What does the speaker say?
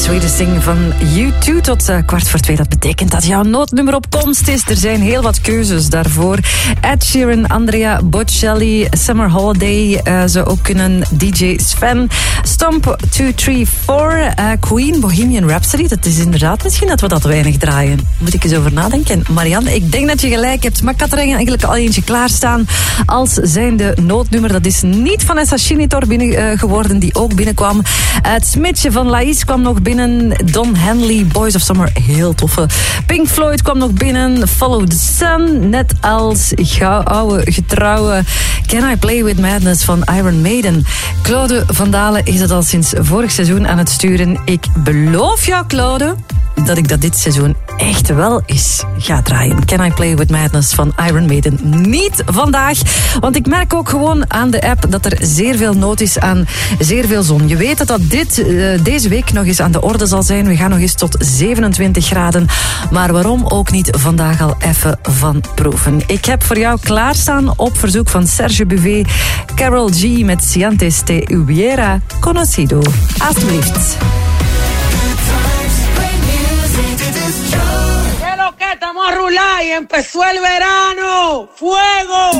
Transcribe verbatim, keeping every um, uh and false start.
Sweetest Thing van U twee tot uh, kwart voor twee. Dat betekent dat jouw noodnummer op komst is. Er zijn heel wat keuzes daarvoor. Ed Sheeran, Andrea Bocelli, Summer Holiday uh, zou ook kunnen. D J Sven, Stomp twee drie vier, uh, Queen, Bohemian Rhapsody. Dat is inderdaad misschien dat we dat weinig draaien. Moet ik eens over nadenken. Marianne, ik denk dat je gelijk hebt. Maar ik had er eigenlijk al eentje klaarstaan als zijnde noodnummer. Dat is niet Vanessa Chinitor binnen uh, geworden, die ook binnenkwam. Het smitsje van Laïs kwam nog binnen. Don Henley, Boys of Summer, heel toffe. Pink Floyd kwam nog binnen. Follow the Sun, net als gauw, oude getrouwe Can I Play With Madness van Iron Maiden. Claude van Dalen is het al sinds vorig seizoen aan het sturen. Ik beloof jou, Claude, dat ik dat dit seizoen echt wel eens ga draaien. Can I Play With Madness van Iron Maiden. Niet vandaag, want ik merk ook gewoon aan de app dat er zeer veel nood is aan zeer veel zon. Je weet dat dat dit, uh, deze week nog eens aan de orde zal zijn. We gaan nog eens tot zevenentwintig graden. Maar waarom ook niet vandaag al even van proeven? Ik heb voor jou klaarstaan op verzoek van Serge Bouvet Karol G met Si antes te hubiera conocido. Alsjeblieft. Estamos a rular y empezó el verano. ¡Fuego!